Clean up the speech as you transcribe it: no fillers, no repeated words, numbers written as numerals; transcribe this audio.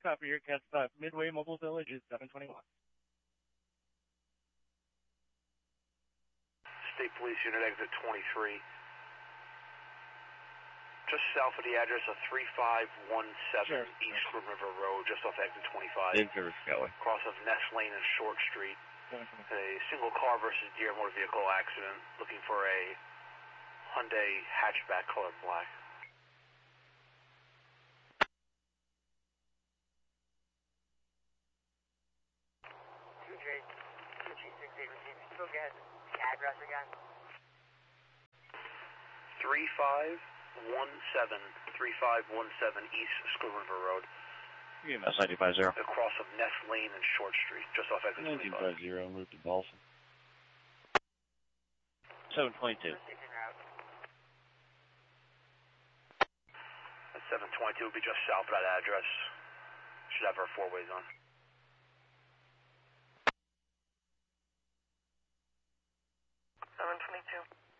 Copy your cat stop. Midway Mobile Village is 721. State Police Unit exit 23. Just south of the address of 3517 East Squirm River Road, just off exit 25. In-service Kelly. Cross of Ness Lane and Short Street. A single car versus Deer motor vehicle accident. Looking for a Hyundai hatchback colored black. Still get the address again? 3517 East Squirm River Road. EMS 950. Across of Ness Lane and Short Street, just off exit 25. 1950, move to Balsam. 722. 722 will be just south of that address. Should have our four-ways on. $722.